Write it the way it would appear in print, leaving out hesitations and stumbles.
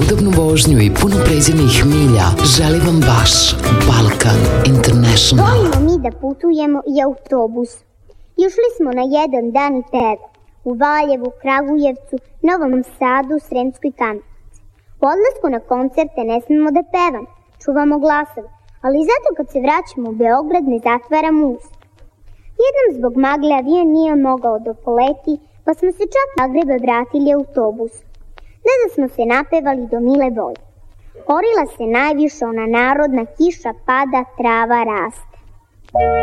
udobnu vožnju i puno pređenih milja želi vam vaš Balkan International. Volimo mi da putujemo i autobus. Išli smo na jedan dan i peva u Valjevu, Kragujevcu, Novom Sadu, Sremskoj Kamenici. Po odlasku na koncerte ne smemo da pevamo, čuvamo glasove, ali zato kad se vraćamo u Beograd ne zatvaramo usta. Jednom zbog magle avion nije mogao da poleti, pa smo se čak na Zagrebe vratili autobusom. Ne da smo se napevali do mile volje. Orila se najviše ona narodna kiša pada, trava raste.